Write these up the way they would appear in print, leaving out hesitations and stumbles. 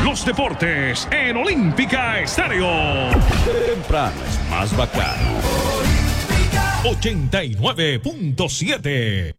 los deportes en Olímpica Estéreo. Temprano es más bacano. 89.7.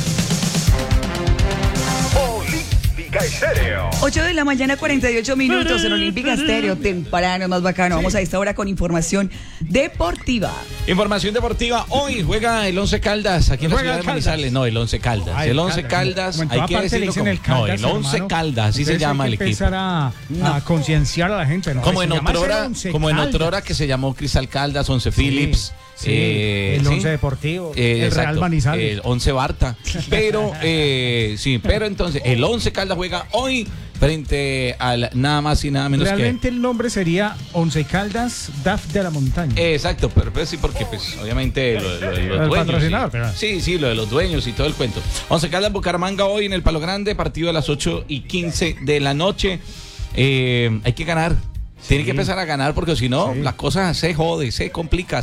Olímpica Estéreo. 8 de la mañana, 48 minutos en Olímpica Estéreo. Temprano, más bacano. Vamos a esta hora con información deportiva. Información deportiva. Hoy juega el Once Caldas aquí en la ciudad de Manizales. No, el Once Caldas. Ay, El Once Caldas. Bueno, Hay en que toda parte le decirlo dicen como. el Caldas, No, el Once hermano. Caldas, así se Entonces llama hay el que equipo. empezar a concienciar a la gente, ¿no? Como Se en llama el otrora, Once como en Caldas. otrora que se llamó Cristal Caldas, Once Phillips. Sí, el Once Deportivo, el exacto, Real Manizales. El Once Barta. Pero, pero entonces, el Once Caldas juega hoy frente al nada más y nada menos Realmente el nombre sería Once Caldas DAF de la Montaña. Exacto, pero pues sí, porque pues obviamente lo de los El dueños. patrocinador, pero- Sí, lo de los dueños y todo el cuento. Once Caldas Bucaramanga hoy en el Palo Grande, partido a las 8:15 de la noche. Hay que ganar. Tiene que empezar a ganar porque si no, Sí. la cosa se jode, se complica,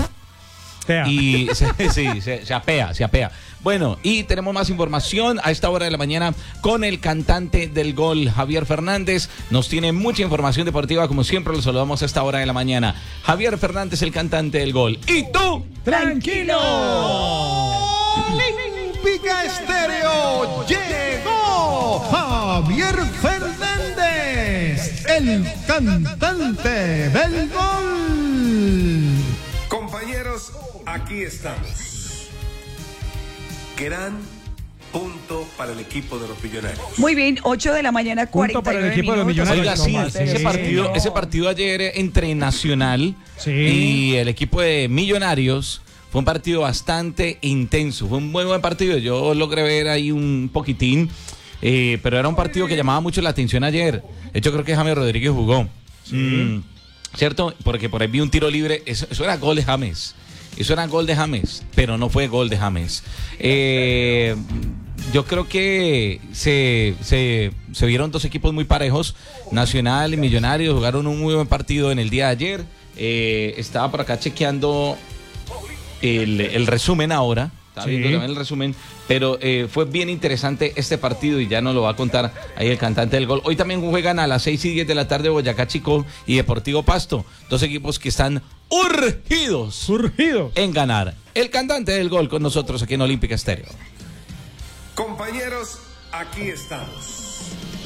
y se apea. Bueno, y tenemos más información a esta hora de la mañana con el cantante del gol, Javier Fernández. Nos tiene mucha información deportiva, como siempre lo saludamos a esta hora de la mañana. Javier Fernández, el cantante del gol. ¿Y tú? ¡Tranquilo! Olímpica Estéreo llegó Javier Fernández, el cantante del gol. Compañeros, aquí estamos. Gran punto para el equipo de los Millonarios. Muy bien, 8 de la mañana, Punto 49 para el equipo de los minutos. Millonarios. Oiga, sí, Sí, ese partido ayer entre Nacional Sí. y el equipo de Millonarios fue un partido bastante intenso. Fue un muy buen partido. Yo logré ver ahí un poquitín, pero era un partido que llamaba mucho la atención ayer. De hecho, creo que James Rodríguez jugó. ¿Cierto? Porque por ahí vi un tiro libre. Eso era gol de James. Eso era gol de James, pero no fue gol de James. Yo creo que se vieron dos equipos muy parejos. Nacional y Millonarios jugaron un muy buen partido en el día de ayer. Estaba por acá chequeando el resumen ahora. Estaba viendo también el resumen. Pero fue bien interesante este partido y ya nos lo va a contar ahí el cantante del gol. Hoy también juegan a las 6:10 de la tarde Boyacá Chicó y Deportivo Pasto. Dos equipos que están urgidos en ganar. El cantante del gol con nosotros aquí en Olímpica Estéreo. Compañeros, aquí estamos.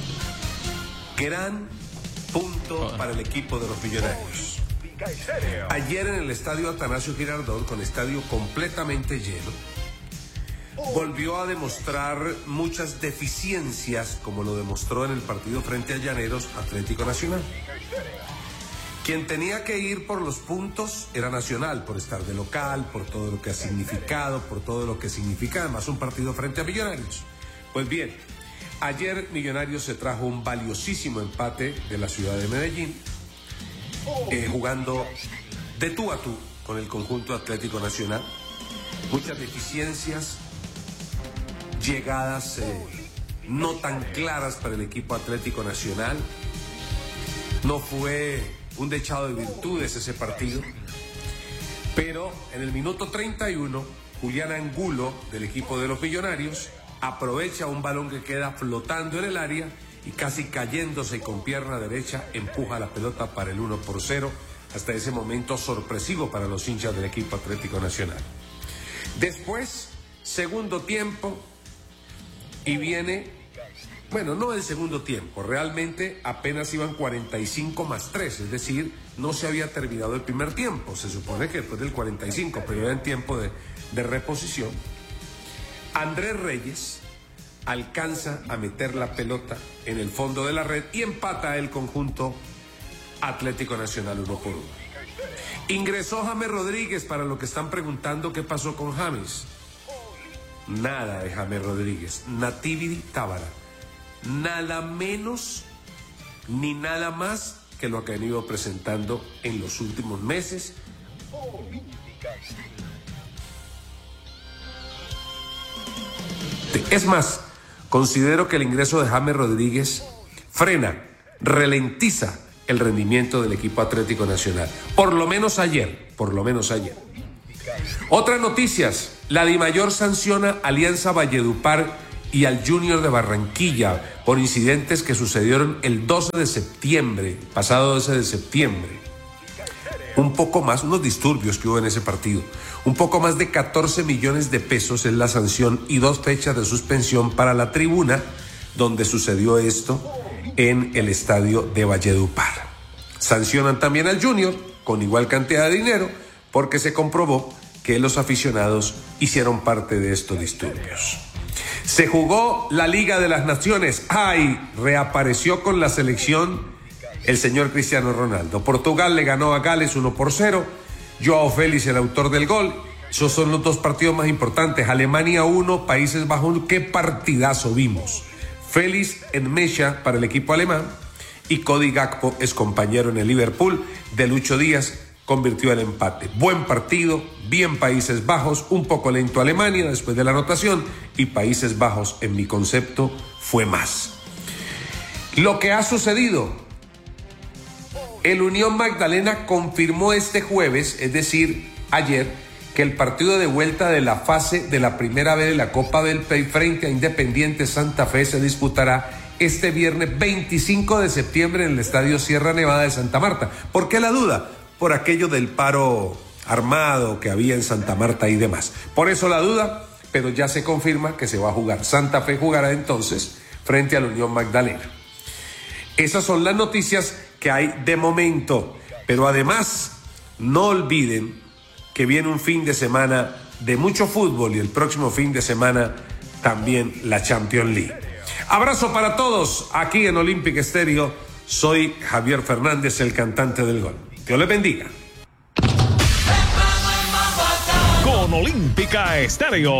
Gran punto para el equipo de los Millonarios. Ayer en el estadio Atanasio Girardot, con estadio completamente lleno, volvió a demostrar muchas deficiencias, como lo demostró en el partido frente a Llaneros Atlético Nacional. Quien tenía que ir por los puntos era Nacional, por estar de local, por todo lo que ha significado, por todo lo que significa además un partido frente a Millonarios. Pues bien, ayer Millonarios se trajo un valiosísimo empate de la ciudad de Medellín, jugando de tú a tú con el conjunto Atlético Nacional. Muchas deficiencias, llegadas no tan claras para el equipo Atlético Nacional. No fue un dechado de virtudes ese partido, pero en el minuto 31 Julián Angulo del equipo de los Millonarios aprovecha un balón que queda flotando en el área y casi cayéndose con pierna derecha empuja la pelota para el 1-0, hasta ese momento sorpresivo para los hinchas del equipo Atlético Nacional. Después, segundo tiempo, y viene, bueno, no el segundo tiempo, realmente apenas iban 45 más 3, es decir, no se había terminado el primer tiempo, se supone que después del 45, pero era en tiempo de reposición. Andrés Reyes alcanza a meter la pelota en el fondo de la red y empata el conjunto Atlético Nacional 1-1. Ingresó James Rodríguez, para lo que están preguntando qué pasó con James. Nada de James Rodríguez. Nativity Tábara. Nada menos ni nada más que lo que han ido presentando en los últimos meses. Es más, considero que el ingreso de James Rodríguez frena, ralentiza el rendimiento del equipo Atlético Nacional. Por lo menos ayer. Otras noticias. La DIMAYOR sanciona Alianza Valledupar y al Junior de Barranquilla por incidentes que sucedieron el 12 de septiembre, pasado 12 de septiembre. Un poco más, unos disturbios que hubo en ese partido. Un poco más de 14 millones de pesos es la sanción y 2 fechas de suspensión para la tribuna donde sucedió esto en el estadio de Valledupar. Sancionan también al Junior con igual cantidad de dinero porque se comprobó que los aficionados hicieron parte de estos disturbios. Se jugó la Liga de las Naciones. ¡Ay! Reapareció con la selección el señor Cristiano Ronaldo. Portugal le ganó a Gales 1-0. Joao Félix, el autor del gol. Esos son los 2 partidos más importantes. Alemania 1, Países Bajos 1. ¡Qué partidazo vimos! Félix en mecha para el equipo alemán y Cody Gakpo es compañero en el Liverpool de Lucho Díaz, convirtió el empate. Buen partido, bien Países Bajos, un poco lento Alemania después de la anotación y Países Bajos, en mi concepto, fue más. Lo que ha sucedido, el Unión Magdalena confirmó este jueves, es decir, ayer, que el partido de vuelta de la fase de la primera vez de la Copa del Rey frente a Independiente Santa Fe se disputará este viernes 25 de septiembre en el Estadio Sierra Nevada de Santa Marta. ¿Por qué la duda? Por aquello del paro armado que había en Santa Marta y demás. Por eso la duda, pero ya se confirma que se va a jugar. Santa Fe jugará entonces frente a la Unión Magdalena. Esas son las noticias que hay de momento, pero además no olviden que viene un fin de semana de mucho fútbol y el próximo fin de semana también la Champions League. Abrazo para todos aquí en Olympic Estéreo. Soy Javier Fernández, el cantante del gol. Dios les bendiga. Con Olímpica Estéreo.